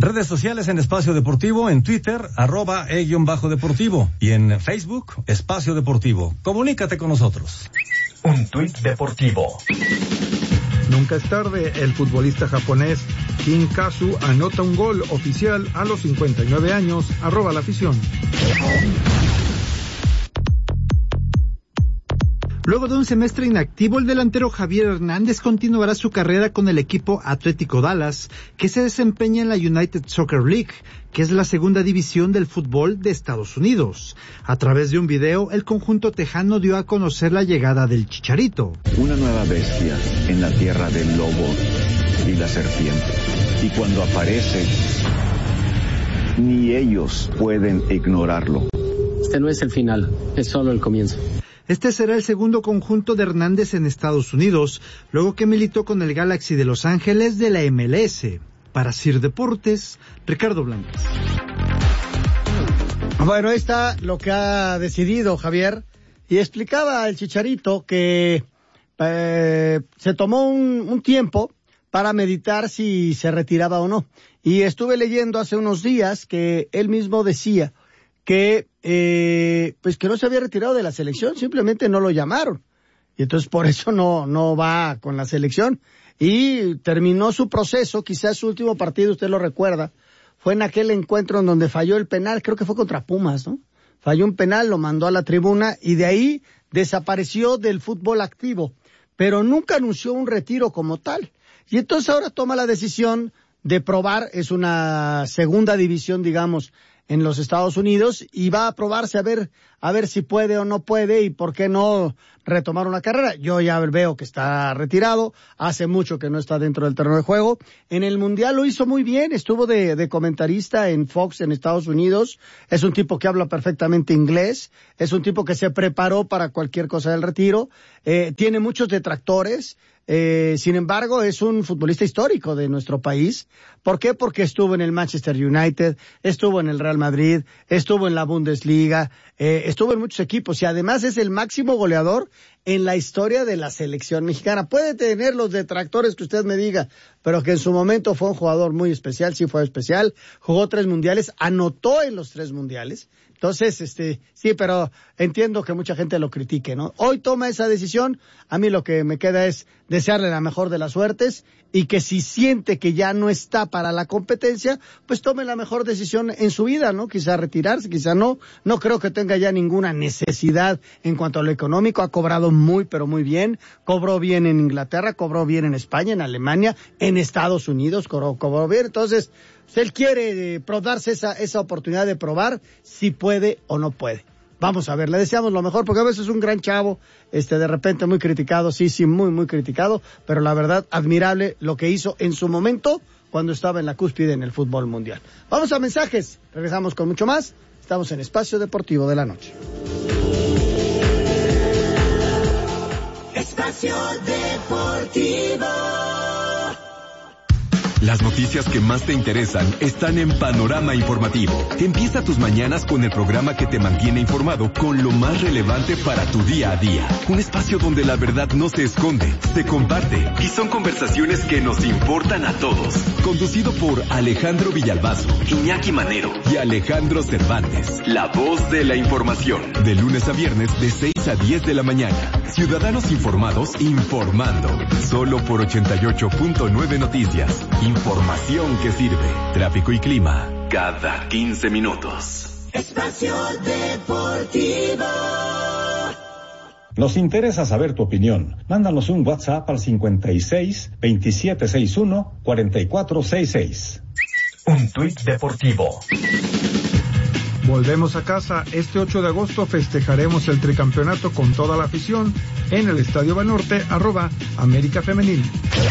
Redes sociales en Espacio Deportivo, en Twitter, @e_deportivo y en Facebook, Espacio Deportivo. Comunícate con nosotros. Un tuit deportivo. Nunca es tarde, el futbolista japonés Kim Kazu anota un gol oficial a los 59 años, @la afición. Luego de un semestre inactivo, el delantero Javier Hernández continuará su carrera con el equipo Atlético Dallas, que se desempeña en la United Soccer League, que es la segunda división del fútbol de Estados Unidos. A través de un video, el conjunto tejano dio a conocer la llegada del Chicharito. Una nueva bestia en la tierra del lobo y la serpiente. Y cuando aparece, ni ellos pueden ignorarlo. Este no es el final, es solo el comienzo. Este será el segundo conjunto de Hernández en Estados Unidos, luego que militó con el Galaxy de Los Ángeles de la MLS. Para Sir Deportes, Ricardo Blancas. Bueno, ahí está lo que ha decidido Javier, y explicaba el Chicharito que se tomó un tiempo para meditar si se retiraba o no. Y estuve leyendo hace unos días que él mismo decía que pues que no se había retirado de la selección, simplemente no lo llamaron. Y entonces por eso no va con la selección. Y terminó su proceso, quizás su último partido, usted lo recuerda, fue en aquel encuentro en donde falló el penal, creo que fue contra Pumas, ¿no? Falló un penal, lo mandó a la tribuna y de ahí desapareció del fútbol activo, pero nunca anunció un retiro como tal. Y entonces ahora toma la decisión de probar, es una segunda división, digamos, en los Estados Unidos, y va a probarse a ver si puede o no puede, y por qué no retomar una carrera. Yo ya veo que está retirado, hace mucho que no está dentro del terreno de juego. En el Mundial lo hizo muy bien, estuvo de comentarista en Fox en Estados Unidos, es un tipo que habla perfectamente inglés, es un tipo que se preparó para cualquier cosa del retiro, tiene muchos detractores. Sin embargo, es un futbolista histórico de nuestro país. ¿Por qué? Porque estuvo en el Manchester United, estuvo en el Real Madrid, estuvo en la Bundesliga, estuvo en muchos equipos, y además es el máximo goleador en la historia de la selección mexicana. Puede tener los detractores que usted me diga, pero que en su momento fue un jugador muy especial, sí fue especial, jugó 3 mundiales, anotó en los 3 mundiales. Entonces, sí, pero entiendo que mucha gente lo critique, ¿no? Hoy toma esa decisión, a mí lo que me queda es desearle la mejor de las suertes, y que si siente que ya no está para la competencia, pues tome la mejor decisión en su vida, ¿no? Quizá retirarse, quizá no. No creo que tenga ya ninguna necesidad en cuanto a lo económico. Ha cobrado muy, pero muy bien. Cobró bien en Inglaterra, cobró bien en España, en Alemania, en Estados Unidos, cobró bien. Entonces, él quiere darse esa oportunidad de probar si puede o no puede. Vamos a ver, le deseamos lo mejor, porque a veces es un gran chavo, de repente muy criticado, sí, muy, muy criticado, pero la verdad, admirable lo que hizo en su momento cuando estaba en la cúspide en el fútbol mundial. Vamos a mensajes, regresamos con mucho más, estamos en Espacio Deportivo de la Noche. Espacio Deportivo. Las noticias que más te interesan están en Panorama Informativo. Empieza tus mañanas con el programa que te mantiene informado con lo más relevante para tu día a día. Un espacio donde la verdad no se esconde, se comparte y son conversaciones que nos importan a todos. Conducido por Alejandro Villalbazo, Iñaki Manero y Alejandro Cervantes. La voz de la información. De lunes a viernes de 6 a 10 de la mañana. Ciudadanos informados informando. Solo por 88.9 Noticias. Información que sirve. Tráfico y clima cada 15 minutos. Espacio Deportivo. Nos interesa saber tu opinión. Mándanos un WhatsApp al 56 2761 4466. Un tuit deportivo. Volvemos a casa. Este 8 de agosto festejaremos el tricampeonato con toda la afición en el Estadio Banorte, @América Femenil.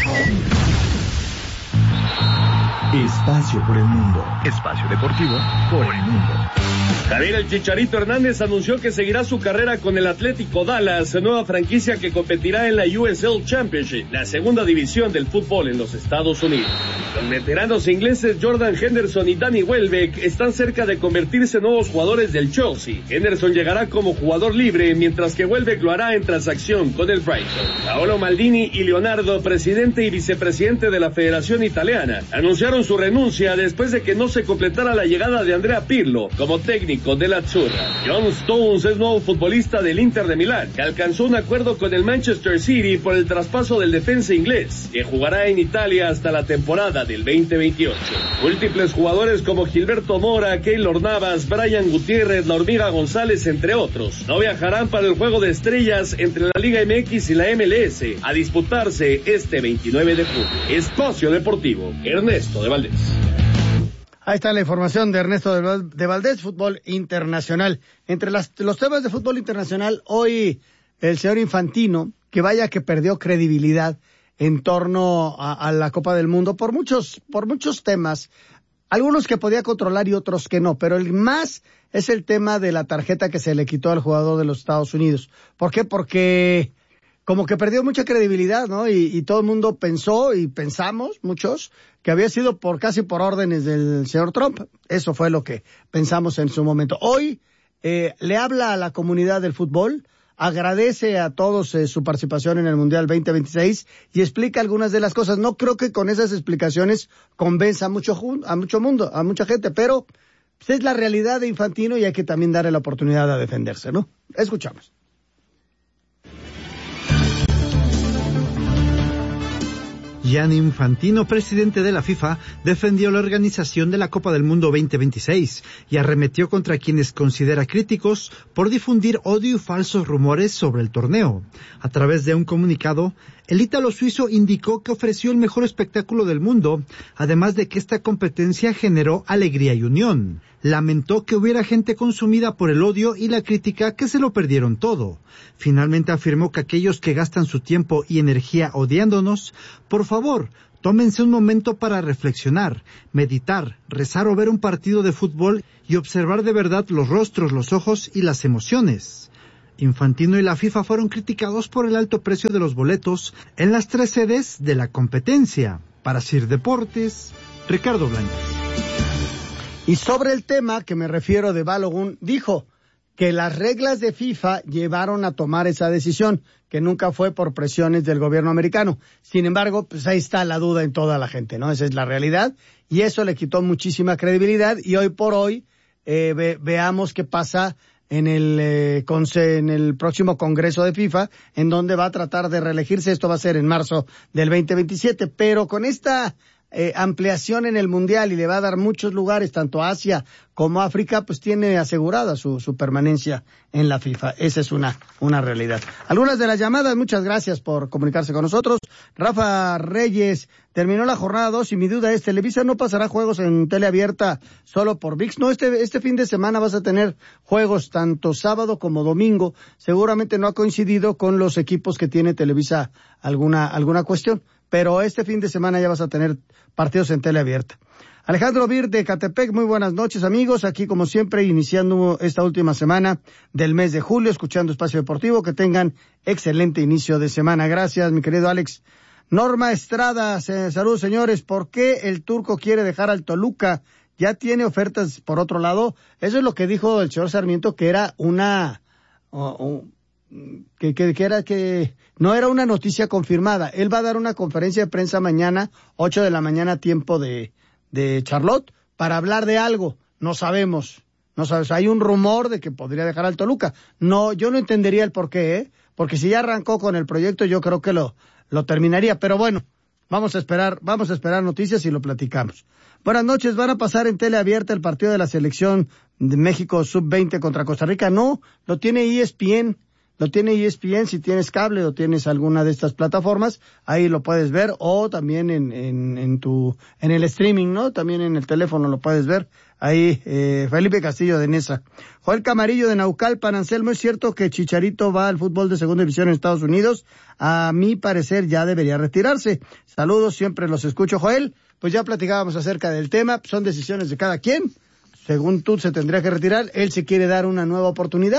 Espacio por el mundo. Espacio deportivo por el mundo. Javier el Chicharito Hernández anunció que seguirá su carrera con el Atlético Dallas, nueva franquicia que competirá en la USL Championship, la segunda división del fútbol en los Estados Unidos. Los veteranos ingleses Jordan Henderson y Danny Welbeck están cerca de convertirse en nuevos jugadores del Chelsea. Henderson llegará como jugador libre, mientras que Welbeck lo hará en transacción con el Brighton. Paolo Maldini y Leonardo, presidente y vicepresidente de la Federación Italiana, anunciaron su renuncia después de que no se completara la llegada de Andrea Pirlo como técnico de la Azzurra. John Stones es nuevo futbolista del Inter de Milán, que alcanzó un acuerdo con el Manchester City por el traspaso del defensa inglés, que jugará en Italia hasta la temporada del 2028. Múltiples jugadores como Gilberto Mora, Keylor Navas, Brian Gutiérrez, La Hormiga González, entre otros, no viajarán para el Juego de Estrellas entre la Liga MX y la MLS, a disputarse este 29 de junio. Espacio Deportivo, Ernesto de Valdés. Ahí está la información de Ernesto de Valdés, fútbol internacional. Entre los temas de fútbol internacional, hoy el señor Infantino, que vaya que perdió credibilidad en torno a la Copa del Mundo por muchos temas, algunos que podía controlar y otros que no, pero el más es el tema de la tarjeta que se le quitó al jugador de los Estados Unidos. ¿Por qué? Porque como que perdió mucha credibilidad, ¿no? Y todo el mundo pensó y pensamos, muchos, que había sido casi por órdenes del señor Trump. Eso fue lo que pensamos en su momento. Hoy le habla a la comunidad del fútbol, agradece a todos su participación en el Mundial 2026 y explica algunas de las cosas. No creo que con esas explicaciones convenza a mucho mundo, a mucha gente, pero pues, es la realidad de Infantino y hay que también darle la oportunidad de defenderse, ¿no? Escuchamos. Gianni Infantino, presidente de la FIFA, defendió la organización de la Copa del Mundo 2026 y arremetió contra quienes considera críticos por difundir odio y falsos rumores sobre el torneo. A través de un comunicado, el ítalo suizo indicó que ofreció el mejor espectáculo del mundo, además de que esta competencia generó alegría y unión. Lamentó que hubiera gente consumida por el odio y la crítica que se lo perdieron todo. Finalmente afirmó que aquellos que gastan su tiempo y energía odiándonos, por favor, tómense un momento para reflexionar, meditar, rezar o ver un partido de fútbol y observar de verdad los rostros, los ojos y las emociones. Infantino y la FIFA fueron criticados por el alto precio de los boletos en las 3 sedes de la competencia. Para Sir Deportes, Ricardo Blanco. Y sobre el tema que me refiero de Balogun, dijo que las reglas de FIFA llevaron a tomar esa decisión, que nunca fue por presiones del gobierno americano. Sin embargo, pues ahí está la duda en toda la gente, ¿no? Esa es la realidad y eso le quitó muchísima credibilidad y hoy por hoy veamos qué pasa en el próximo Congreso de FIFA, en donde va a tratar de reelegirse. Esto va a ser en marzo del 2027, pero con esta ampliación en el Mundial y le va a dar muchos lugares, tanto a Asia como a África, pues tiene asegurada su permanencia en la FIFA. Esa es una realidad. Algunas de las llamadas, muchas gracias por comunicarse con nosotros. Rafa Reyes, terminó la jornada 2 y mi duda es, Televisa no pasará juegos en tele abierta solo por ViX. No, este fin de semana vas a tener juegos tanto sábado como domingo. Seguramente no ha coincidido con los equipos que tiene Televisa alguna cuestión, pero este fin de semana ya vas a tener partidos en tele abierta. Alejandro Vir de Catepec, muy buenas noches amigos, aquí como siempre iniciando esta última semana del mes de julio, escuchando Espacio Deportivo, que tengan excelente inicio de semana. Gracias mi querido Alex. Norma Estrada, saludos señores, ¿por qué el Turco quiere dejar al Toluca? ¿Ya tiene ofertas por otro lado? Eso es lo que dijo el señor Sarmiento, que era que no era una noticia confirmada. Él va a dar una conferencia de prensa mañana, 8 de la mañana, tiempo de Charlotte, para hablar de algo. No sabemos. Hay un rumor de que podría dejar al Toluca. No, yo no entendería el por qué, porque si ya arrancó con el proyecto, yo creo que lo terminaría. Pero bueno, vamos a esperar noticias y lo platicamos. Buenas noches, ¿van a pasar en tele abierta el partido de la selección de México Sub-20 contra Costa Rica? No, lo tiene ESPN. Si tienes cable o tienes alguna de estas plataformas, ahí lo puedes ver, o también en el streaming, ¿no? También en el teléfono lo puedes ver. Ahí, Felipe Castillo de Nesa. Joel Camarillo de Naucalpan. Anselmo, ¿es cierto que Chicharito va al fútbol de segunda división en Estados Unidos? A mi parecer ya debería retirarse. Saludos, siempre los escucho. Joel, pues ya platicábamos acerca del tema, son decisiones de cada quien. Según tú se tendría que retirar, él se quiere dar una nueva oportunidad.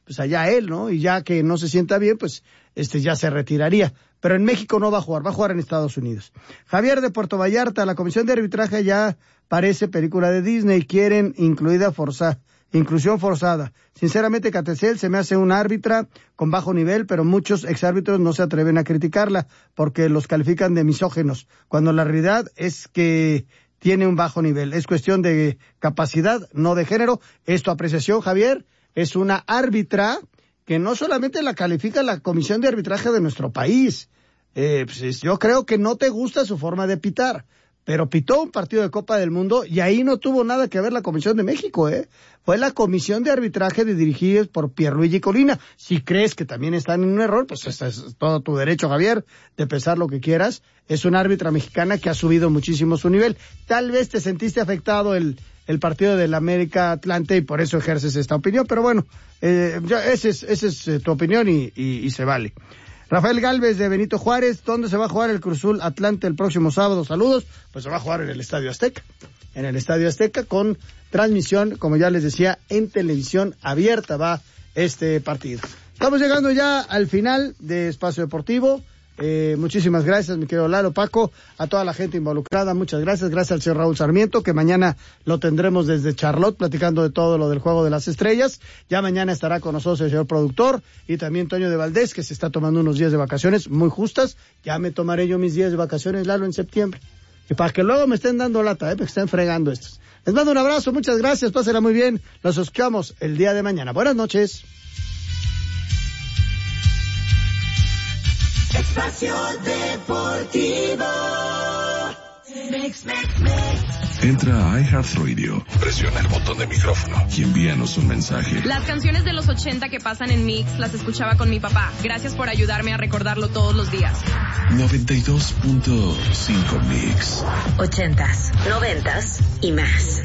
pues allá él, ¿no? Y ya que no se sienta bien, pues ya se retiraría. Pero en México no va a jugar en Estados Unidos. Javier de Puerto Vallarta, la comisión de arbitraje ya parece película de Disney, quieren inclusión forzada. Sinceramente, Catecel se me hace una árbitra con bajo nivel, pero muchos exárbitros no se atreven a criticarla porque los califican de misógenos, cuando la realidad es que tiene un bajo nivel. Es cuestión de capacidad, no de género. Es tu apreciación, Javier. Es una árbitra que no solamente la califica la comisión de arbitraje de nuestro país. Pues yo creo que no te gusta su forma de pitar, pero pitó un partido de Copa del Mundo y ahí no tuvo nada que ver la Comisión de México, Fue la comisión de arbitraje dirigida por Pierluigi Colina. Si crees que también están en un error, pues este es todo tu derecho, Javier, de pensar lo que quieras. Es una árbitra mexicana que ha subido muchísimo su nivel. Tal vez te sentiste afectado el partido del América Atlante y por eso ejerces esta opinión, pero bueno, esa es tu opinión y se vale. Rafael Gálvez de Benito Juárez, ¿dónde se va a jugar el Cruz Azul Atlante el próximo sábado? Saludos. Pues se va a jugar en el Estadio Azteca. En el Estadio Azteca con transmisión, como ya les decía, en televisión abierta va este partido. Estamos llegando ya al final de Espacio Deportivo. Muchísimas gracias, mi querido Lalo, Paco, a toda la gente involucrada, muchas gracias. Gracias al señor Raúl Sarmiento, que mañana lo tendremos desde Charlotte, platicando de todo lo del Juego de las Estrellas. Ya mañana estará con nosotros el señor productor, y también Toño de Valdés, que se está tomando unos días de vacaciones muy justas. Ya me tomaré yo mis días de vacaciones, Lalo, en septiembre. Y para que luego me estén dando lata, porque estén fregando estos. Les mando un abrazo, muchas gracias, pásenla muy bien. Los escuchamos el día de mañana. Buenas noches. Espacio Deportivo. Entra a iHeartRadio, presiona el botón de micrófono y envíanos un mensaje. Las canciones de los 80 que pasan en Mix las escuchaba con mi papá. Gracias por ayudarme a recordarlo todos los días. 92.5 Mix. 80s, 90s y más.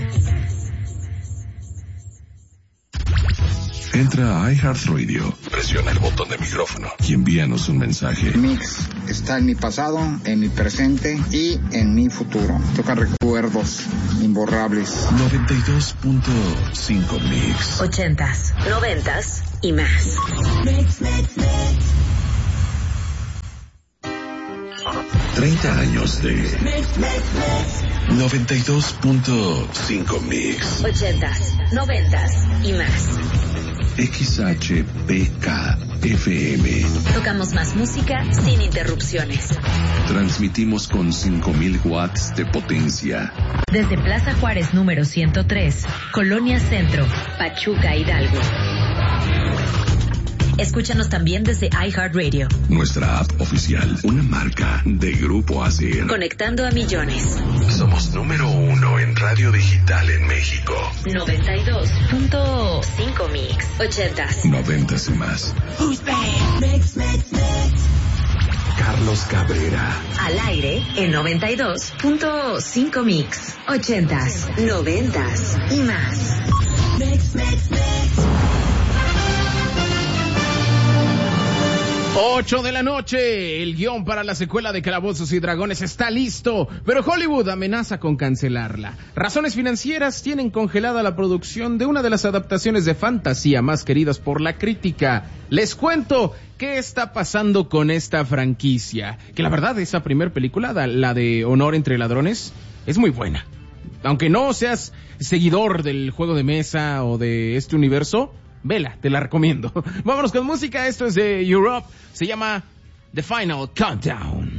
Entra a iHeartRadio, presiona el botón de micrófono y envíanos un mensaje. Mix está en mi pasado, en mi presente y en mi futuro. Toca recuerdos imborrables. 92.5 Mix. 80s, 90s y más. Mix. 30 años de 92.5 Mix. 80s, 90s y más. XHPK FM. Tocamos más música sin interrupciones. Transmitimos con 5,000 watts de potencia. Desde Plaza Juárez número 103, Colonia Centro, Pachuca, Hidalgo. Escúchanos también desde iHeartRadio. Nuestra app oficial, una marca de Grupo ASIR. Conectando a millones. Somos número 1 en radio digital en México. 92.5 Mix. 80s. 90s y más. Mix. Carlos Cabrera. Al aire en 92.5 Mix. 80s, 90s y más. Mix. 8 de la noche, el guión para la secuela de Calabozos y Dragones está listo, pero Hollywood amenaza con cancelarla. Razones financieras tienen congelada la producción de una de las adaptaciones de fantasía más queridas por la crítica. Les cuento qué está pasando con esta franquicia, que la verdad esa primer película, la de Honor entre Ladrones, es muy buena. Aunque no seas seguidor del juego de mesa o de este universo, vela, te la recomiendo. Vámonos con música, esto es de Europe, se llama The Final Countdown.